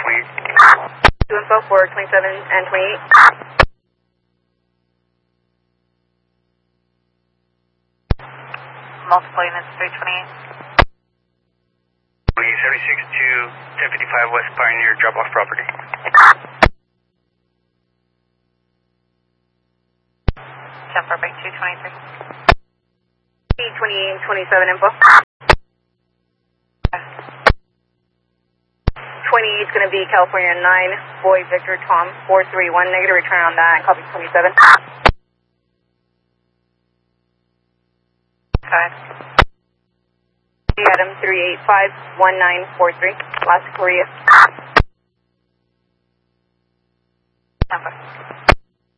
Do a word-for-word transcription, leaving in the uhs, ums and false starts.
twenty-eight. two info for twenty-seven and twenty-eight. Multiple units, three twenty-eight. seventy-six to ten fifty-five West Pioneer, drop off property. Jumper by two twenty-three. T twenty-eight and twenty-seven info. twenty-eight is going to be California nine, Boy Victor Tom four three one, negative return on that, copy twenty-seven. Five. Adam three eight five one nine four three, Las Korea.